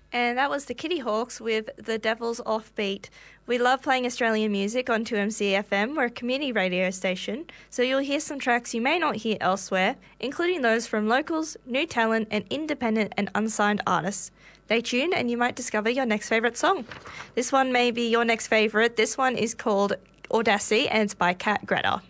And that was the Kitty Hawks with The Devil's Offbeat. We love playing Australian music on 2MCFM. We're a community radio station, so you'll hear some tracks you may not hear elsewhere, including those from locals, new talent, and independent and unsigned artists. Stay tuned and you might discover your next favourite song. This one may be your next favourite. This one is called Audacity and it's by Kat Greta.